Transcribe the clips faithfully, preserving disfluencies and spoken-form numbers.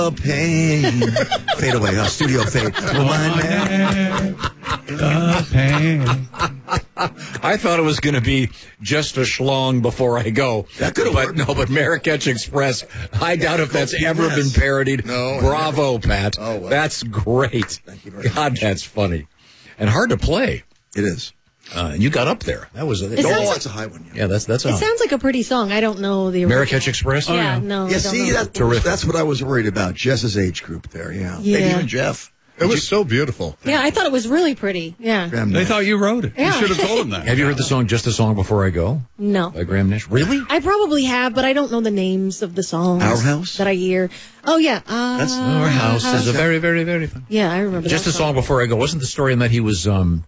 The pain. Fade away, huh? Studio fade. Oh, my man. The pain. I thought it was going to be Just a Schlong Before I Go. That could have But worked. no, but Marrakech Express, I doubt if that's ever Yes. been parodied. No, Bravo, Pat. Oh, well. That's great. Thank you very God, much. that's funny. And hard to play. It is. Uh, and you got up there. That was a, Oh, sounds that's a high one. Yeah, yeah, that's that's It a sounds like a pretty song. I don't know the original. Marrakech Express. Yeah, yeah. no. yeah I don't see, know. that, Terrific. that's what I was worried about. Jess's age group there, yeah. Yeah. Maybe even Jeff. It was so beautiful. Yeah, I thought it was really pretty. Yeah. Graham They Nash. thought you wrote it. Yeah. You should have told them that. Have you heard the song Just a Song Before I Go No. by Graham Nash? Really? I probably have, but I don't know the names of the songs. Our House? That I hear. Oh, yeah. Uh, That's- Our house is a very, very, very fun. Yeah, I remember Just that a song before I go. Wasn't the story in that he was um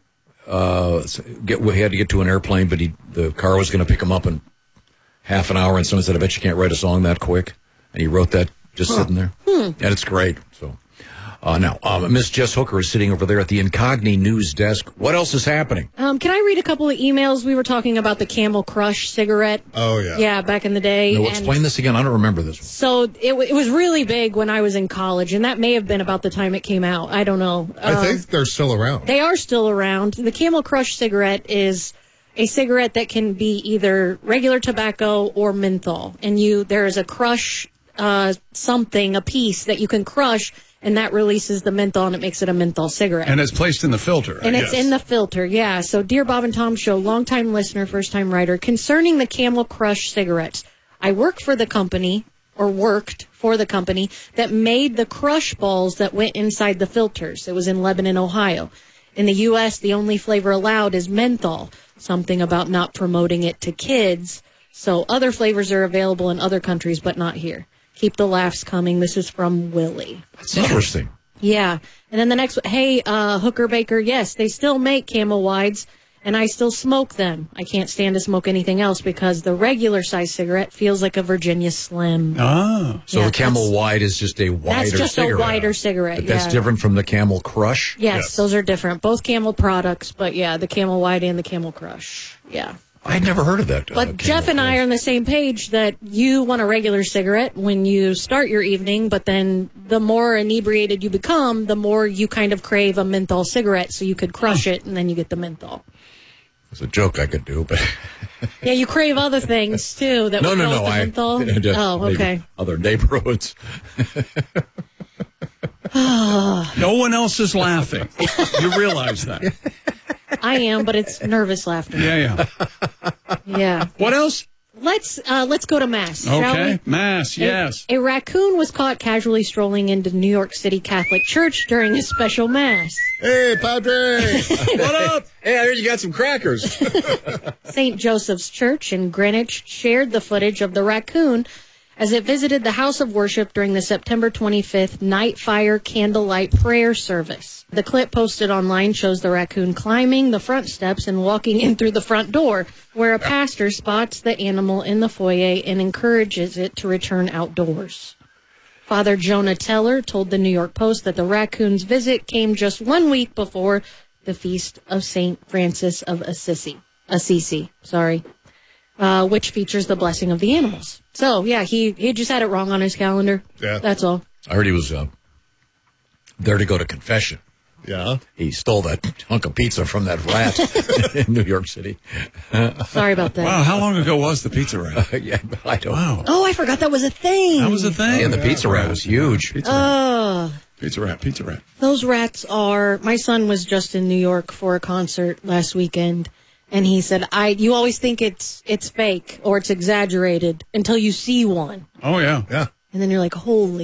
uh get he had to get to an airplane, but he the car was going to pick him up in half an hour, and someone said, "I bet you can't write a song that quick," and he wrote that just sitting there, Hmm. and it's great. So uh, now, um, Miss Jess Hooker is sitting over there at the Incogni news desk. What else is happening? Um, can I read a couple of emails? We were talking about the Camel Crush cigarette. Oh, yeah. Yeah, back in the day. No, and explain this again. I don't remember this one. So it, w- it was really big when I was in college, and that may have been about the time it came out. I don't know. I Uh, think they're still around. They are still around. The Camel Crush cigarette is a cigarette that can be either regular tobacco or menthol. And you there is a crush uh, something, a piece that you can crush, and that releases the menthol, and it makes it a menthol cigarette. And it's placed in the filter. And I it's guess. in the filter, yeah. So, dear Bob and Tom Show, longtime listener, first-time writer, concerning the Camel Crush cigarettes, I worked for the company, or worked for the company, that made the crush balls that went inside the filters. It was in Lebanon, Ohio. In the U S, the only flavor allowed is menthol, something about not promoting it to kids. So, other flavors are available in other countries, but not here. Keep the laughs coming. This is from Willie. That's interesting. Yeah. And then the next one, hey, uh, Hooker Baker, yes, they still make Camel Wides, and I still smoke them. I can't stand to smoke anything else because the regular size cigarette feels like a Virginia Slim. Ah. So Yeah, the Camel that's- Wide is just a wider That's just cigarette. a wider cigarette, But that's yeah. different from the Camel Crush. Yes, Yes. those are different. Both Camel products, but yeah, the Camel Wide and the Camel Crush. Yeah. I'd never heard of that. uh, But Camel Jeff and I Crush. are on the same page that you want a regular cigarette when you start your evening, but then the more inebriated you become, the more you kind of crave a menthol cigarette, so you could crush it and then you get the menthol. It's a joke I could do, but Yeah, you crave other things too. That no, would no, go no. with the I menthol. just Oh, maybe okay. Other neighborhoods. No one else is laughing. You realize that. I am, but it's nervous laughter. Yeah, yeah. Yeah. What else? Let's uh, let's go to mass, shall Okay. we? Mass, yes. A, a raccoon was caught casually strolling into New York City Catholic Church during a special mass. Hey, Padre! What up? Hey, I heard you got some crackers. Saint Joseph's Church in Greenwich shared the footage of the raccoon as it visited the house of worship during the September twenty-fifth Night Fire Candlelight Prayer Service. The clip posted online shows the raccoon climbing the front steps and walking in through the front door, where a pastor spots the animal in the foyer and encourages it to return outdoors. Father Jonah Teller told the New York Post that the raccoon's visit came just one week before the feast of Saint Francis of Assisi. Assisi, sorry. Uh, which features the blessing of the animals. So, yeah, he, he just had it wrong on his calendar. Yeah. That's all. I heard he was uh, there to go to confession. Yeah. He stole that hunk of pizza from that rat in New York City. Sorry about that. Wow, how long ago was the pizza rat? yeah, I don't Wow. Oh, I forgot that was a thing. That was a thing. Yeah, the pizza rat was huge. Pizza rat. Oh, Pizza rat, pizza rat. those rats are... My son was just in New York for a concert last weekend, and he said, "I you always think it's it's fake or it's exaggerated until you see one. Oh, yeah. Yeah. And then you're like, holy